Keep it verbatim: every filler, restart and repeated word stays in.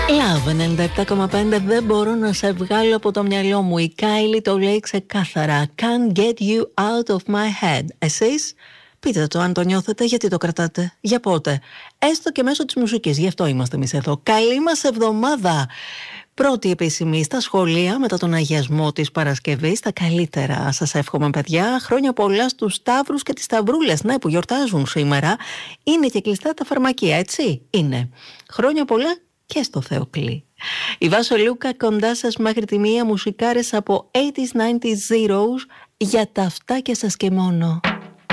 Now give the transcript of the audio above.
Love ενενήντα επτά κόμμα πέντε, δεν μπορώ να σε βγάλω από το μυαλό μου. Η Κάιλι το λέει ξεκάθαρα. Can't get you out of my head. Εσείς πείτε το αν το νιώθετε, γιατί το κρατάτε, για πότε. Έστω και μέσω της μουσικής, γι' αυτό είμαστε εμείς εδώ. Καλή μας εβδομάδα. Πρώτη επίσημη στα σχολεία μετά τον αγιασμό της Παρασκευής. Τα καλύτερα σας εύχομαι, παιδιά. Χρόνια πολλά στους Σταύρους και τις Σταυρούλες, ναι, που γιορτάζουν σήμερα. Είναι και κλειστά τα φαρμακεία, έτσι. Είναι. Χρόνια πολλά και στο Θεοκλή. Η Βάσο Λούκα κοντά σας μέχρι τη μία, μουσικάρες από ογδόντα, ενενήντα, zeros για τα αυτάκια σας και μόνο.